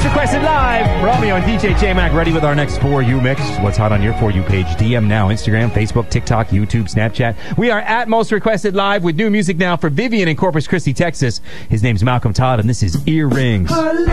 Most Requested Live. Romeo and DJ J-Mac ready with our next For You mix. What's hot on your For You page? DM now. Instagram, Facebook, TikTok, YouTube, Snapchat. We are at Most Requested Live with new music now for Vivian in Corpus Christi, Texas. His name's Malcolm Todd, and this is Earrings.